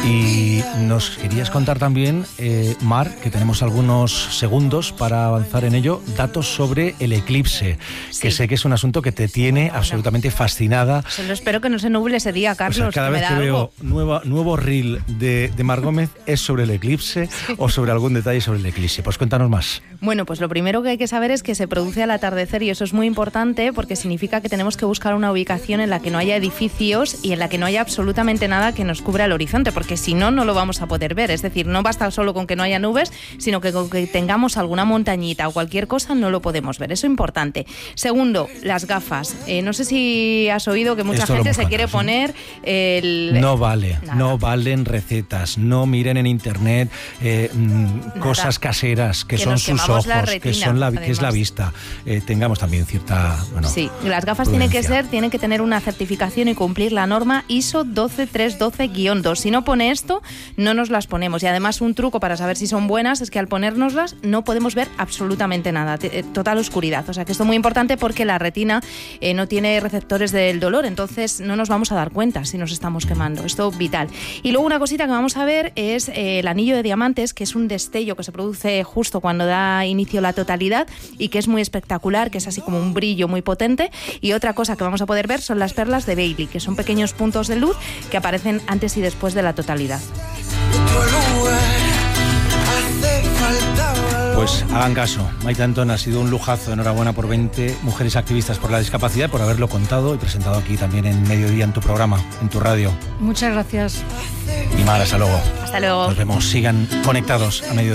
Y nos querías contar también, Mar, que tenemos algunos segundos para avanzar en ello, datos sobre el eclipse, que sé que es un asunto que te tiene absolutamente fascinada. Solo espero que no se nuble ese día, Carlos. O sea, cada vez que veo nuevo reel de Mar Gómez es sobre el eclipse o sobre algún detalle sobre el eclipse. Pues cuéntanos más. Bueno, pues lo primero que hay que saber es que se produce al atardecer y eso es muy importante porque significa que tenemos que buscar una ubicación en la que no haya edificios y en la que no haya absolutamente nada que nos cubra el horizonte, porque si no, no lo vamos a poder ver. Es decir, no basta solo con que no haya nubes, sino que con que tengamos alguna montañita o cualquier cosa no lo podemos ver. Eso es importante. Segundo, las gafas. No sé si has oído que mucha gente se quiere poner el... No valen recetas, no miren en internet cosas caseras que son sus ojos, retina, que es la vista. Tengamos también cierta... Bueno, sí, las gafas tienen que tener una certificación y cumplir la norma ISO 12312-2. Si no pone esto, no nos las ponemos. Y además un truco para saber si son buenas es que al ponérnoslas no podemos ver absolutamente nada, total oscuridad. O sea que esto es muy importante porque la retina no tiene receptores del dolor, entonces no nos vamos a dar cuenta si nos estamos quemando. Esto es vital. Y luego una cosita que vamos a ver es el anillo de diamantes, que es un destello que se produce justo cuando da inicio la totalidad y que es muy espectacular, que es así como un brillo muy potente. Y otra cosa que vamos a poder ver son las perlas de Bailey, que son pequeños puntos de luz que aparecen antes y después de la totalidad. Pues hagan caso. Maite Antón, ha sido un lujazo. Enhorabuena por 20 mujeres activistas por la discapacidad, por haberlo contado y presentado aquí también en Mediodía, en tu programa, en tu radio. Muchas gracias. Y Mar, hasta luego. Hasta luego. Nos vemos. Sigan conectados a Mediodía.